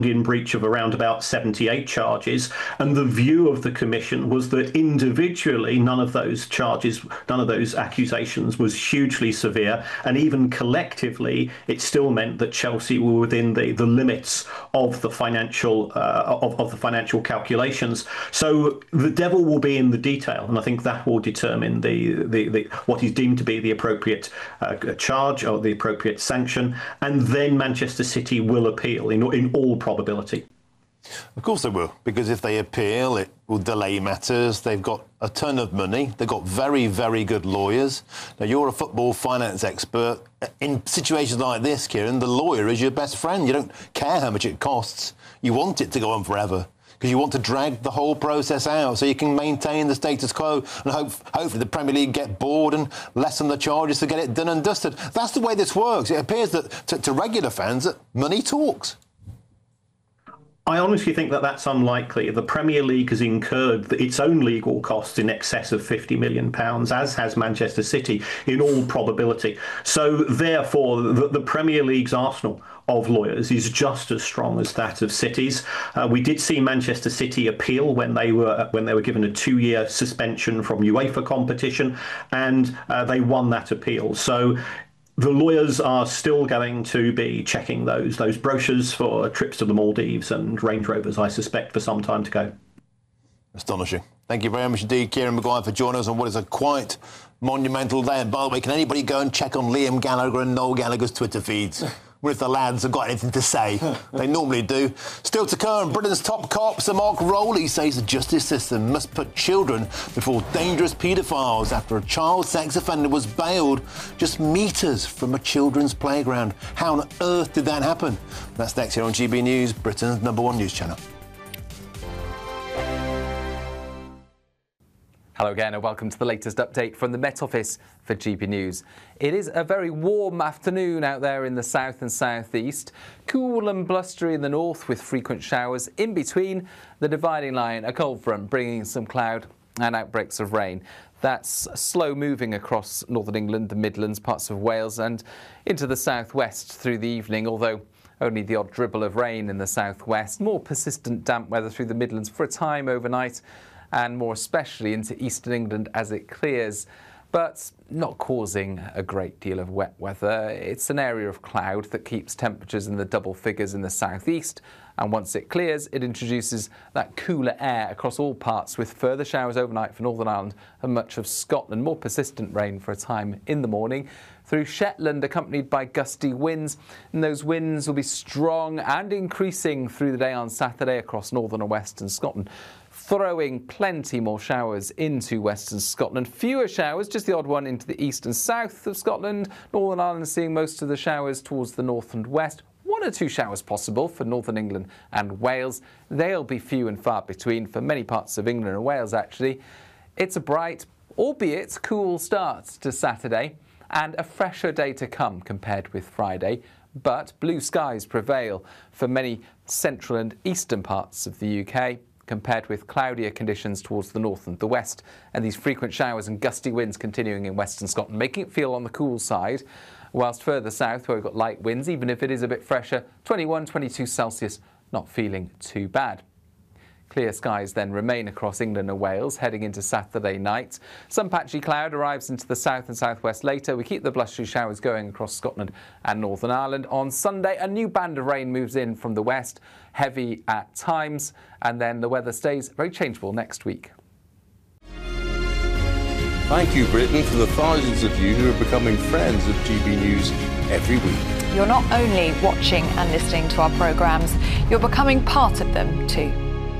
in breach of around about 78 charges, and the view of the commission was that individually none of those accusations was hugely severe, and even collectively it still meant that Chelsea were within the limits of the financial of the financial calculations. So the devil will be in the detail, and I think that will determine the what is deemed to be the appropriate charge or the appropriate sanction, and then Manchester City will appeal in all probability. Of course they will, because if they appeal, it will delay matters. They've got a ton of money. They've got very, very good lawyers. Now, you're a football finance expert. In situations like this, Kieran, the lawyer is your best friend. You don't care how much it costs. You want it to go on forever, because you want to drag the whole process out so you can maintain the status quo and hopefully the Premier League get bored and lessen the charges to get it done and dusted. That's the way this works. It appears that to regular fans that money talks. I honestly think that that's unlikely. The Premier League has incurred its own legal costs in excess of £50 million, as has Manchester City, in all probability. So, therefore, the Premier League's arsenal of lawyers is just as strong as that of City's. We did see Manchester City appeal when they were given a 2-year suspension from UEFA competition, and they won that appeal. So the lawyers are still going to be checking those brochures for trips to the Maldives and Range Rovers, I suspect, for some time to go. Astonishing. Thank you very much indeed, Kieran Maguire, for joining us on what is a quite monumental day. And by the way, can anybody go and check on Liam Gallagher and Noel Gallagher's Twitter feeds? If the lads have got anything to say. They normally do. Still to come, Britain's top cop, Sir Mark Rowley, says the justice system must put children before dangerous paedophiles after a child sex offender was bailed just metres from a children's playground. How on earth did that happen? That's next here on GB News, Britain's #1 news channel. Hello again and welcome to the latest update from the Met Office for GB News. It is a very warm afternoon out there in the south and southeast. Cool and blustery in the north with frequent showers. In between, the dividing line, a cold front bringing some cloud and outbreaks of rain. That's slow moving across northern England, the Midlands, parts of Wales and into the southwest through the evening, although only the odd dribble of rain in the southwest. More persistent damp weather through the Midlands for a time overnight, and more especially into eastern England as it clears, but not causing a great deal of wet weather. It's an area of cloud that keeps temperatures in the double figures in the southeast, and once it clears, it introduces that cooler air across all parts, with further showers overnight for Northern Ireland and much of Scotland. More persistent rain for a time in the morning through Shetland, accompanied by gusty winds, and those winds will be strong and increasing through the day on Saturday across northern and western Scotland, throwing plenty more showers into western Scotland. Fewer showers, just the odd one into the east and south of Scotland. Northern Ireland seeing most of the showers towards the north and west. 1 or 2 showers possible for northern England and Wales. They'll be few and far between for many parts of England and Wales, actually. It's a bright, albeit cool start to Saturday, and a fresher day to come compared with Friday. But blue skies prevail for many central and eastern parts of the UK, compared with cloudier conditions towards the north and the west, and these frequent showers and gusty winds continuing in western Scotland, making it feel on the cool side, whilst further south, where we've got light winds, even if it is a bit fresher, 21, 22 Celsius, not feeling too bad. Clear skies then remain across England and Wales heading into Saturday night. Some patchy cloud arrives into the south and southwest later. We keep the blustery showers going across Scotland and Northern Ireland. On Sunday, a new band of rain moves in from the west, heavy at times, and then the weather stays very changeable next week. Thank you, Britain, for the thousands of you who are becoming friends of GB News every week. You're not only watching and listening to our programmes, you're becoming part of them too.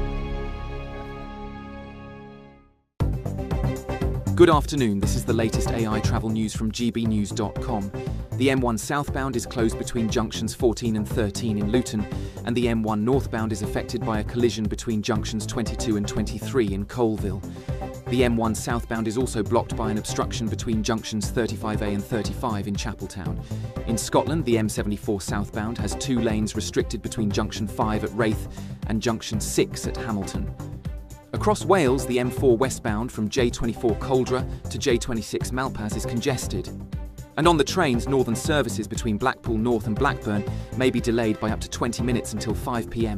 Good afternoon, this is the latest AI travel news from gbnews.com. The M1 southbound is closed between junctions 14 and 13 in Luton, and the M1 northbound is affected by a collision between junctions 22 and 23 in Colville. The M1 southbound is also blocked by an obstruction between junctions 35A and 35 in Chapeltown. In Scotland, the M74 southbound has 2 lanes restricted between junction 5 at Raith and junction 6 at Hamilton. Across Wales, the M4 westbound from J24 Coldra to J26 Malpas is congested. And on the trains, northern services between Blackpool North and Blackburn may be delayed by up to 20 minutes until 5 p.m.